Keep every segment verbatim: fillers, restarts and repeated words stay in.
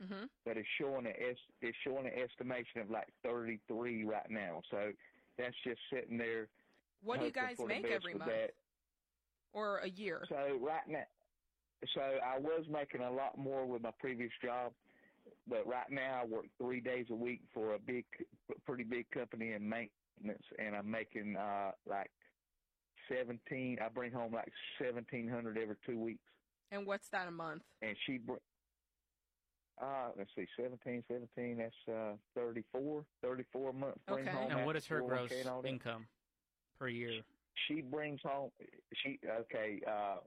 mm-hmm. but it's showing a it's showing an estimation of like thirty-three right now. So that's just sitting there. What do you guys make every month, that. or a year? So right now, so I was making a lot more with my previous job, but right now I work three days a week for a big, pretty big company in maintenance, and I'm making uh, like seventeen. I bring home like seventeen hundred every two weeks. And what's that a month? And she, br- uh, let's see, seventeen, seventeen. That's uh, thirty-four, thirty-four a month. Bring Okay. home And what is her gross and income per year? She brings home. She okay. Uh,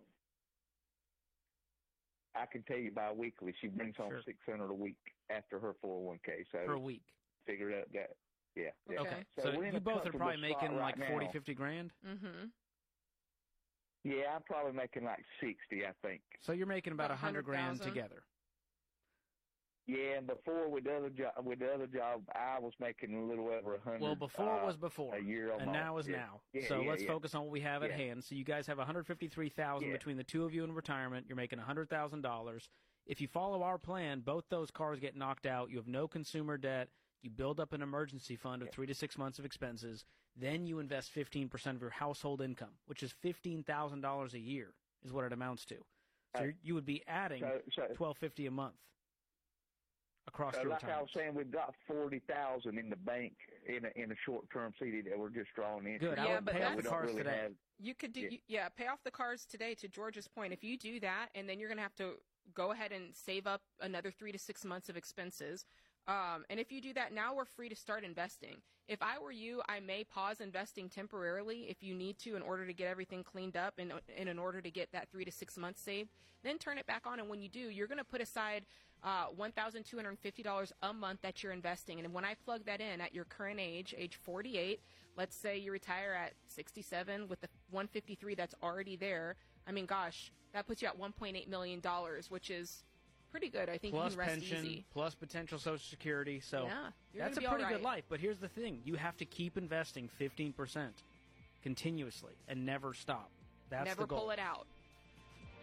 I can tell you bi-weekly. She brings home Sure. six hundred a week after her four oh one k. So Per week. Figure out that. Yeah. yeah. Okay. So, So, we're in you a both are probably comfortable spot making right like forty, now. fifty grand? Mm-hmm. Yeah, I'm probably making like sixty, I think. So you're making about a About hundred grand one hundred thousand. together. Yeah, and before with the other job, with the other job, I was making a little over a hundred. Well, before uh, was before, a year and almost. now is yeah. now. Yeah, so yeah, let's yeah. focus on what we have at Yeah. hand. So you guys have one hundred fifty-three thousand Yeah. between the two of you in retirement. You're making one hundred thousand dollars. If you follow our plan, both those cars get knocked out. You have no consumer debt. You build up an emergency fund of Yeah. three to six months of expenses. Then you invest fifteen percent of your household income, which is fifteen thousand dollars a year, is what it amounts to. So Uh, you're, you would be adding so- so- twelve fifty a month across So your like I retirement. was saying, we've got forty thousand in the bank in a, in a short-term C D that we're just drawing in. Good. I Yeah, would but pay off that's- the we don't cars really today. have. You could do, Yeah. yeah. yeah, pay off the cars today, to George's point. If you do that, and then you're going to have to go ahead and save up another three to six months of expenses. Um, and if you do that, now we're free to start investing. If I were you, I may pause investing temporarily if you need to in order to get everything cleaned up and, and in order to get that three to six months saved. Then turn it back on, and when you do, you're going to put aside uh, one thousand two hundred fifty dollars a month that you're investing. And when I plug that in at your current age, age forty-eight, let's say you retire at sixty-seven with the one hundred fifty-three that's already there. I mean, gosh, that puts you at one point eight million dollars, which is pretty good. I think Plus you can rest pension, easy. plus potential Social Security. So Yeah, you're that's a gonna be pretty all good right. life. But here's the thing. You have to keep investing fifteen percent continuously and never stop. That's Never the goal. pull it out.